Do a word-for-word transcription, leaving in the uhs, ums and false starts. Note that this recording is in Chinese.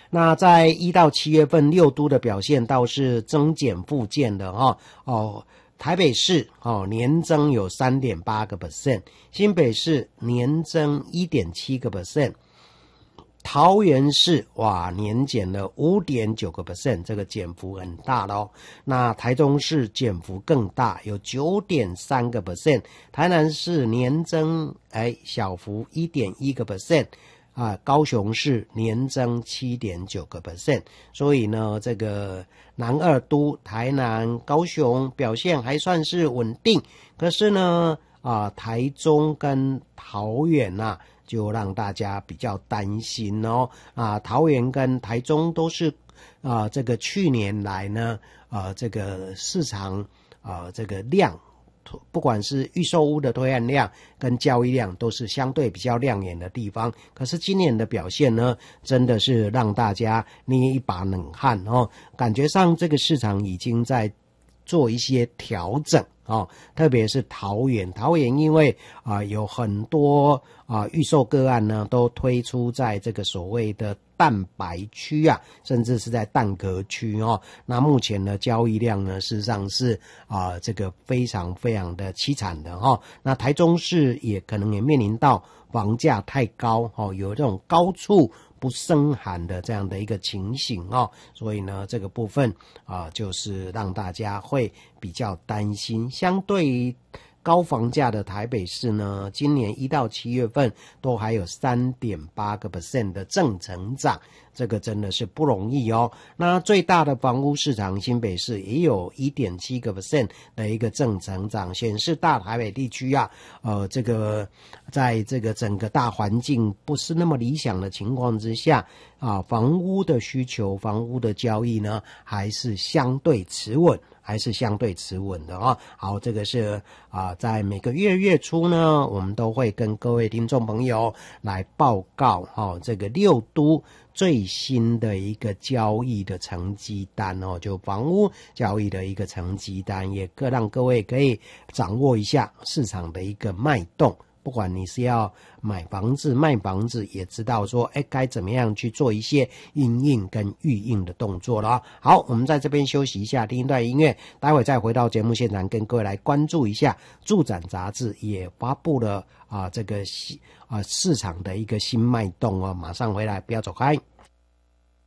那在一到七月份六都的表现倒是增减互见的哈、哦。哦，台北市哦年增有 三点八个百分点， 新北市年增 一点七个百分点，桃园市哇年减了 五点九个百分点， 这个减幅很大咯。那台中市减幅更大，有 九点三个百分点， 台南市年增哎小幅 一点一个百分点，啊，高雄市年增 七点九个百分点， 所以呢，这个南二都台南、高雄表现还算是稳定。可是呢，啊，台中跟桃园啊，就让大家比较担心哦。啊，桃园跟台中都是啊，这个去年来呢，啊，这个市场啊，这个量。不管是预售屋的推案量跟交易量都是相对比较亮眼的地方，可是今年的表现呢，真的是让大家捏一把冷汗哦，感觉上这个市场已经在做一些调整哦，特别是桃园，桃园因为啊、呃、有很多啊、呃、预售个案呢都推出在这个所谓的蛋白区啊，甚至是在蛋壳区哦。那目前的交易量呢，事实上是啊、呃、这个非常非常的凄惨的哈、哦。那台中市也可能也面临到房价太高哦，有这种高处不胜寒的这样的一个情形哦，所以呢，这个部分啊、呃，就是让大家会比较担心。相对于高房价的台北市呢，今年一到七月份都还有 三点八个百分点 的正成长，这个真的是不容易哦。那最大的房屋市场新北市也有 一点七个百分点 的一个正成长，显示大台北地区啊，呃，这个在这个整个大环境不是那么理想的情况之下啊，房屋的需求、房屋的交易呢，还是相对持稳。还是相对持稳的哦。好，这个是啊、呃，在每个月月初呢，我们都会跟各位听众朋友来报告哦，这个六都最新的一个交易的成绩单哦，就房屋交易的一个成绩单，也各让各位可以掌握一下市场的一个脉动。不管你是要买房子卖房子，也知道说哎该怎么样去做一些因应跟预应的动作了。好，我们在这边休息一下，听一段音乐，待会再回到节目现场跟各位来关注一下住展杂志也发布了啊这个啊市场的一个新脉动哦，马上回来，不要走开。